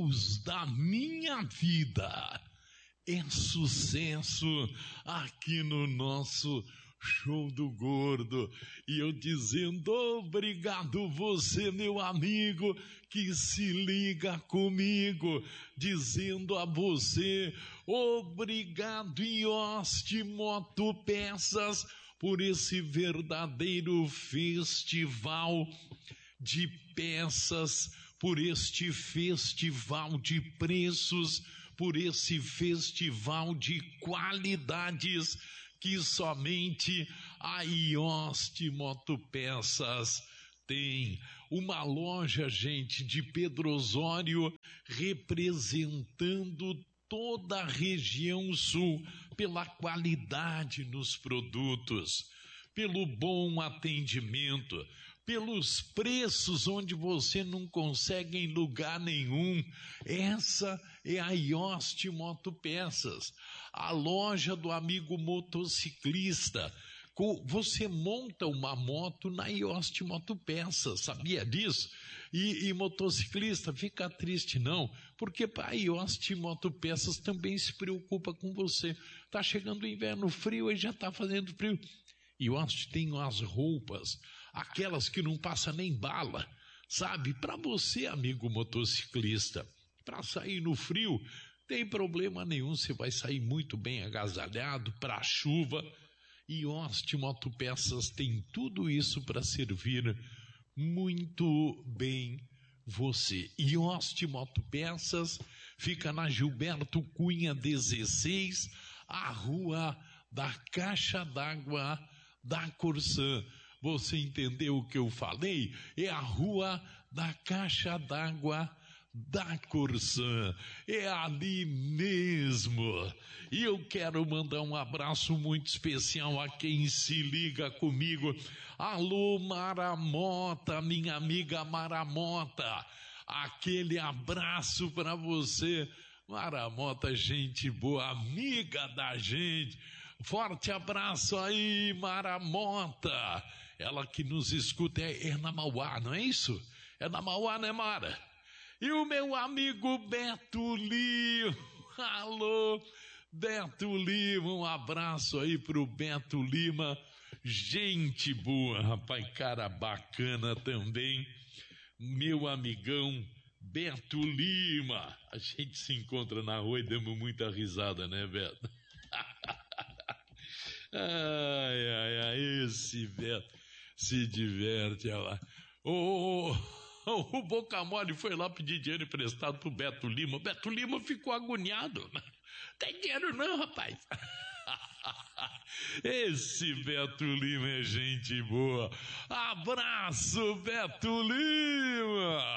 Deus da minha vida. É sucesso aqui no nosso Show do Gordo. E eu dizendo obrigado você, meu amigo, que se liga comigo, dizendo a você obrigado, Ioste Motopeças, por esse verdadeiro festival de peças, por este festival de preços, por esse festival de qualidades que somente a Ioste Motopeças tem. Uma loja, gente, de Pedro Osório, representando toda a região sul pela qualidade nos produtos, pelo bom atendimento, pelos preços onde você não consegue em lugar nenhum. Essa é a Ioste Motopeças, a loja do amigo motociclista. Você monta uma moto na Ioste Motopeças, sabia disso? E motociclista, fica triste não, porque a Ioste Motopeças também se preocupa com você. Tá chegando o inverno frio e já tá fazendo frio. Ioste tem as roupas, aquelas que não passa nem bala, sabe? Para você, amigo motociclista, para sair no frio, tem problema nenhum, você vai sair muito bem agasalhado para a chuva. Ioste Motopeças tem tudo isso para servir muito bem você. Ioste Motopeças fica na Gilberto Cunha 16, a rua da Caixa d'Água da Corsã. Você entendeu o que eu falei? É a rua da Caixa d'Água da Corsã. É ali mesmo. E eu quero mandar um abraço muito especial a quem se liga comigo. Alô, Maramota, minha amiga Maramota. Aquele abraço para você. Maramota, gente boa, amiga da gente. Forte abraço aí, Maramota. Ela que nos escuta é na Mauá, não é isso? É na Mauá, né, Mara? E o meu amigo Beto Lima. Alô, Beto Lima, um abraço aí pro Beto Lima. Gente boa, rapaz, cara bacana também. Meu amigão Beto Lima. A gente se encontra na rua e damos muita risada, né, Beto? Ai, esse Beto se diverte, olha lá. O Boca Mole foi lá pedir dinheiro emprestado pro Beto Lima. O Beto Lima ficou agoniado. Tem dinheiro não, rapaz. Esse Beto Lima é gente boa. Abraço, Beto Lima.